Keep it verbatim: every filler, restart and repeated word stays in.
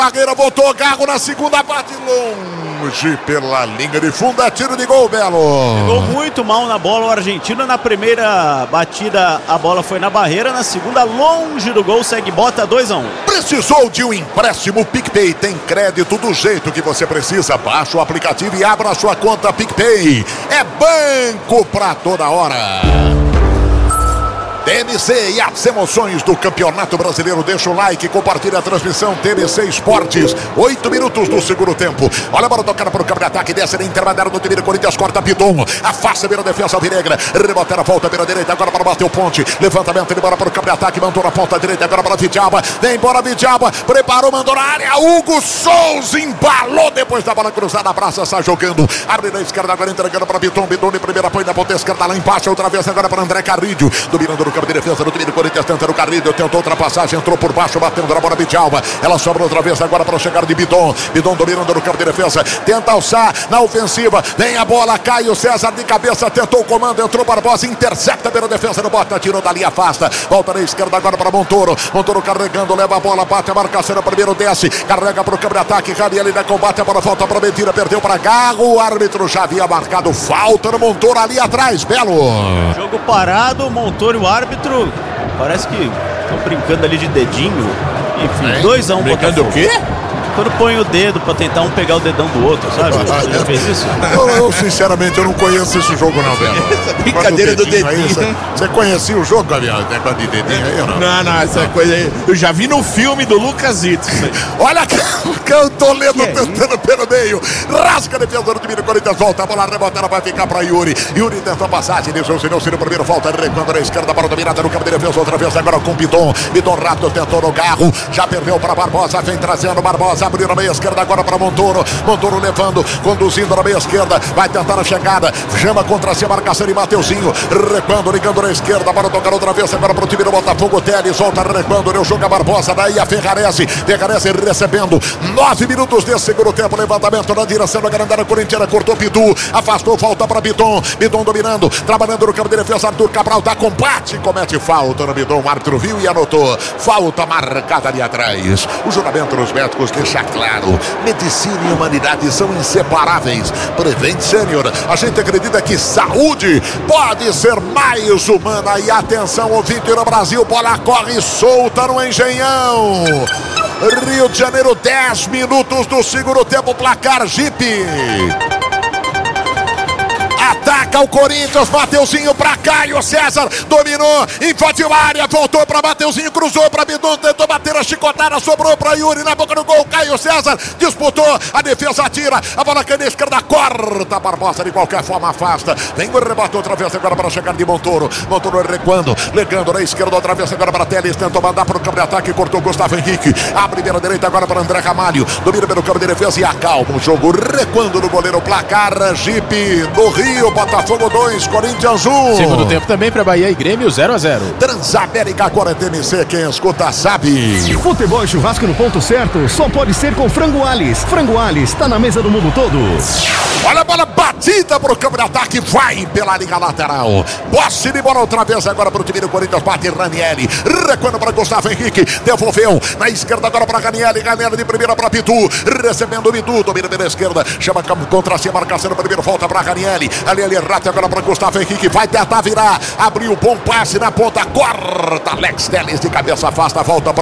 Barreira voltou, Garro na segunda parte, longe pela linha de fundo, é tiro de gol, Belo. Pegou muito mal na bola o argentino. Na primeira batida a bola foi na barreira, na segunda longe do gol, segue bota dois a um. Precisou de um empréstimo PicPay? Tem crédito do jeito que você precisa. Baixa o aplicativo e abra a sua conta PicPay. É banco pra toda hora. T M C e as emoções do Campeonato Brasileiro. Deixa o like, compartilha a transmissão. T M C Esportes, oito minutos do segundo tempo. Olha a bola tocada para o campo de ataque, desce na intermediária do time do Corinthians, corta Piton, afasta vira a defesa alvinegra, rebota a volta pela direita, agora para bater o ponte, levantamento, ele bora para o campo de ataque, mandou na ponta direita, agora para Vidjaba, vem embora Vidjaba, preparou, mandou na área, Hugo Souza embalou depois da bola cruzada, abraça, sai jogando, abre na esquerda, agora entregando para Piton, Piton de primeira, põe na ponta esquerda, lá embaixo, outra vez agora para André Carrilho, dominando no campo de defesa do time do Corinthians, tentando o Carrilho, tentou ultrapassagem, entrou por baixo, batendo na bola Vidjaba, ela sobra outra vez agora para chegar de Bidon, Bidon dominando no campo de defesa, tenta alçar na ofensiva, vem a bola, Caio César de cabeça, tentou o comando, entrou Barbosa, intercepta pela defesa, não bota, tirou dali, afasta, volta na esquerda agora para Montoro, Montoro carregando, leva a bola, bate a marcação, primeiro desce, carrega para o campo de ataque, Raniel ainda combate, a bola volta para Medina, perdeu para Garro, o árbitro já havia marcado falta no Montoro ali atrás, Belo. Jogo parado, Montoro e o árbitro, parece que estão brincando ali de dedinho, enfim, dois a um Brincando o quê? Quando põe o dedo pra tentar um pegar o dedão do outro, sabe? Você já fez isso? Eu, eu sinceramente, eu não conheço esse jogo não, Belo. Essa brincadeira do dedinho. Aí, você, você conhecia o jogo, Gabriel? Negócio de dedinho aí ou não? Não, não, essa coisa aí. Eu já vi no filme do Lucasito. Olha que eu tô lendo, tentando pelo meio. Rasga a defesa do time do Corinthians, volta, a bola rebotada vai ficar pra Yuri. Yuri tentou a passagem, deixou o senhor, o primeiro volta, recuando na esquerda, para dominada no campo de defesa, outra vez agora com Bidon. Bidon rápido, tentou no Garro, já perdeu pra Barbosa, vem trazendo Barbosa, abriu na meia esquerda agora para Montoro, Montoro levando, conduzindo na meia esquerda, vai tentar a chegada, chama contra si a marcação de Mateuzinho, recuando, ligando na esquerda, para tocar outra vez agora para o time do Botafogo, Teles, volta recuando, deu jogo a Barbosa, daí a Ferrarese, Ferrarese recebendo, nove minutos desse segundo tempo, levantamento na direção da grandada corintiana, cortou Pitu, afastou, volta para Bidon, Bidon dominando, trabalhando no campo de defesa, Arthur Cabral dá combate, comete falta no Bidon, o árbitro viu e anotou, falta marcada ali atrás, o juramento dos médicos deixa claro, medicina e humanidade são inseparáveis. Prevent Senior, a gente acredita que saúde pode ser mais humana. E atenção, ouvinte no Brasil, bola corre solta no Engenhão. Rio de Janeiro, dez minutos do segundo tempo, placar Jeep. Ataca o Corinthians, Mateuzinho para Caio César, dominou, invadiu a área, voltou para Mateuzinho, cruzou para Bidon, tentou bater a chicotada, sobrou para Yuri na boca do gol, Caio César disputou, a defesa atira, a bola cai na esquerda, corta, Barbosa de qualquer forma afasta, vem o rebate outra vez agora para chegar de Montoro, Montoro recuando, legando na esquerda outra vez agora para Teles, tentou mandar para o campo de ataque, cortou Gustavo Henrique, abre pela direita agora para André Ramalho, domina pelo campo de defesa e acalma o jogo, recuando no goleiro, placar Jeep no Rio, Botafogo dois, Corinthians um. Segundo tempo também para Bahia e Grêmio zero a zero. Transamérica agora T M C, quem escuta sabe. Futebol e churrasco no ponto certo só pode ser com Frango Alis. Frango Alis tá na mesa do mundo todo. Olha a bola batida pro campo de ataque, vai pela linha lateral. Posse de bola outra vez agora pro time do Corinthians, bate Ranieri, recuando para Gustavo Henrique, devolveu na esquerda agora para Ranieri, Ranieri de primeira para Pitu, recebendo o Pitu, domina pela esquerda, chama contra si a marcação no primeiro, volta para Ranieri, ali ele rata agora para Gustavo Henrique, vai tentar virar, abriu bom passe na ponta, corta Alex Teles de cabeça, afasta, volta para